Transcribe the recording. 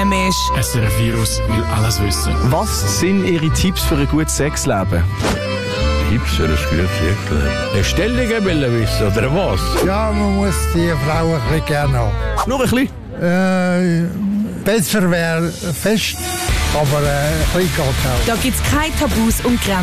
daheim ist. SRF Virus will alles wissen. Was sind Ihre Tipps für ein gutes Sexleben? Tipps für ein gutes Sexleben? Stellungen will wissen, oder was? Ja, man muss die Frau ein bisschen gerne haben. Nur ein bisschen? Besser wäre fest, aber ein bisschen geht auch. Da gibt's keine Tabus und Grenzen.